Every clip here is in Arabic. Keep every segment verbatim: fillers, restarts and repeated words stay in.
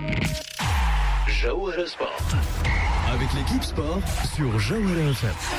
Jawhara Sport. Avec l'équipe sport sur Jawhara F M.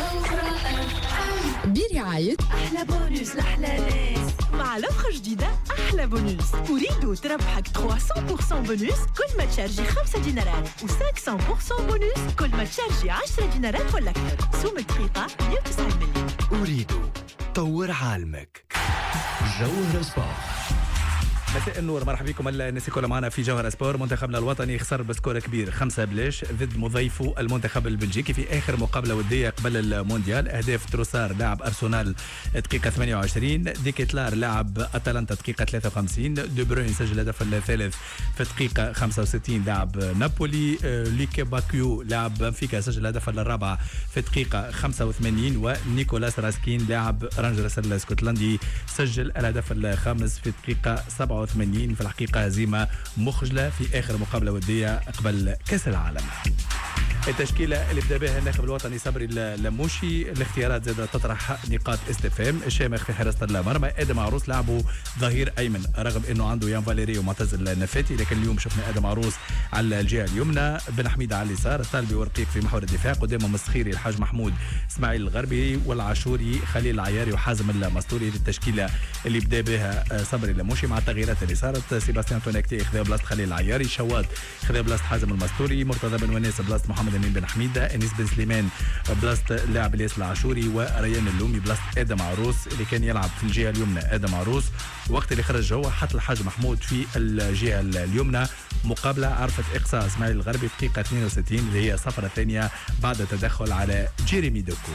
برعاية أحلى بونus لأحلى ناس مع لوحة جديدة أحلى بونus. أريد تربحك ثلاثمية بالمية بونus كل ما تشارجي خمسة دينارات و500 بالمية بونus كل ما تشارجي عشرة دينارات ولا أكثر. سوم دقيقة مية وتسعين مليون. أريد طور عالمك. جوهرة سبورت. مساء النور، مرحبا بكم الناس الكل معنا في جوهرة سبور. منتخبنا الوطني خسر بسكور كبير خمسة بلاش ضد مضيفه المنتخب البلجيكي في آخر مقابلة ودية قبل المونديال. أهداف تروسار لاعب أرسنال دقيقة ثمانية وعشرين، ديكيتلار لاعب أتلانتا دقيقة ثلاثة وخمسين، دي بروين سجل الهدف الثالث في دقيقة خمسة وستين لاعب نابولي، ليكي باكيو لاعب بنفيكا سجل الهدف الرابع في دقيقة خمسة وثمانين، ونيكولاس راسكين لاعب رانجرز الاسكتلندي سجل الهدف الخامس في دقيقة سبعة وثمانين. في الحقيقة هزيمة مخجلة في آخر مقابلة ودية قبل كأس العالم. التشكيلة اللي بدا بها الناخب الوطني صبري اللموشي، الاختيارات زادة تطرح نقاط استفهام. الشامخ في حراسة المرمى، آدم عروس لعبه ظهير أيمن رغم أنه عنده يان فاليري ومعتز النفاتي، لكن اليوم شفنا آدم عروس على الجهة اليمنى، بن حميد على اليسار، الطالبي ورقيق في محور الدفاع، قدامهم السخيري الحاج محمود اسماعيل الغربي والعاشوري خليل العياري وحازم المستوري. للتشكيلة اللي بدا بها صبري اللموشي مع التغييرات اللي صارت: سيباستيان توناكتي خذا بلاصة خليل العياري، شواد خذا بلاصة حازم المستوري، مرتضى بن وناس بلاصة محمد امين بن حميده، انيس بن سليمان بلاصه اللاعب الياس العاشوري، وريان اللومي بلاصه ادم عروس اللي كان يلعب في الجهه اليمنى. ادم عروس وقت اللي خرج هو حط الحاج محمود في الجهه اليمنى. مقابله عرفت اقصاء اسماعيل الغربي في دقيقه اثنين وستين اللي هي صفرة ثانيه بعد تدخل على جيريمي دوكو.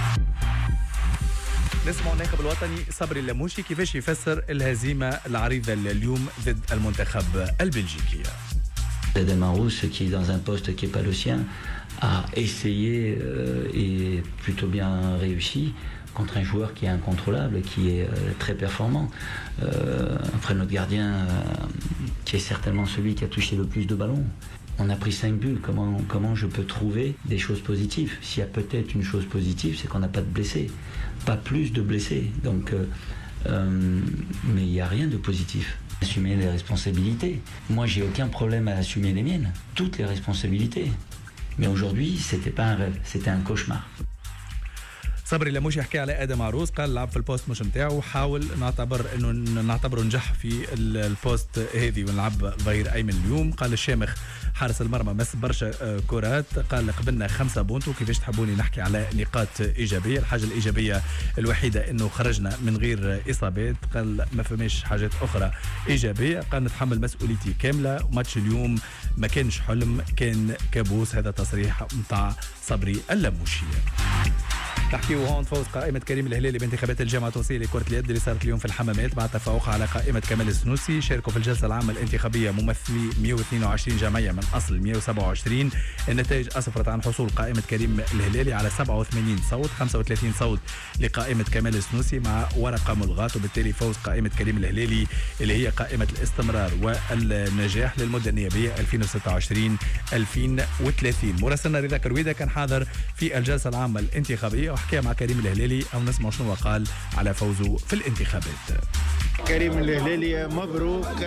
نسمع الناخب الوطني صبري اللموشي كيفاش يفسر الهزيمه العريضه اليوم ضد المنتخب البلجيكي. Adam Arous, qui est dans un poste qui n'est pas le sien, a essayé euh, et plutôt bien réussi contre un joueur qui est incontrôlable, qui est euh, très performant. Euh, après notre gardien, euh, qui est certainement celui qui a touché le plus de ballons. On a pris cinq buts. Comment, comment je peux trouver des choses positives? S'il y a peut-être une chose positive, c'est qu'on n'a pas de blessés. Pas plus de blessés. Donc, euh, euh, mais il n'y a rien de positif. Assumer les responsabilités. Moi, j'ai aucun problème à assumer les miennes. Toutes les responsabilités. Mais aujourd'hui, c'était pas un rêve, c'était un cauchemar. صبري اللموشي حكى على ادم عروس، قال لعب في البوست مش نتاعو، حاول نعتبر انه نعتبره نجح في البوست هذه ونلعب ظهير ايمن اليوم. قال الشامخ حارس المرمى مس برشا كرات، قال قبلنا خمسة بونتو، كيفاش تحبوني نحكي على نقاط ايجابيه؟ الحاجه الايجابيه الوحيده انه خرجنا من غير اصابات، قال ما فماش حاجات اخرى ايجابيه. قال نتحمل مسؤوليتي كامله، ماتش اليوم ما كانش حلم كان كابوس. هذا تصريح متاع صبري اللموشي. تحكيو هون فوز قائمة كريم الهلالي بانتخابات الجامعة التونسية لكرة اليد اللي صارت اليوم في الحمامات مع تفوقها على قائمة كمال السنوسي. شاركوا في الجلسة العامة الانتخابية ممثلي مئة واثنين وعشرين جمعية من أصل مئة وسبعة وعشرين. النتائج أسفرت عن حصول قائمة كريم الهلالي على سبعة وثمانين صوت، خمسة وثلاثين صوت لقائمة كمال السنوسي مع ورقة ملغاة، وبالتالي فوز قائمة كريم الهلالي اللي هي قائمة الاستمرار والنجاح للمدة النيابية ألفين وستة وعشرين ألفين وثلاثين. مراسلنا رضا كرويدة كان حاضر في الجلسة العامة الانتخابية وحكى مع كريم الهلالي، أو نسمع شنو قال على فوزه في الانتخابات. كريم الهلالي مبروك.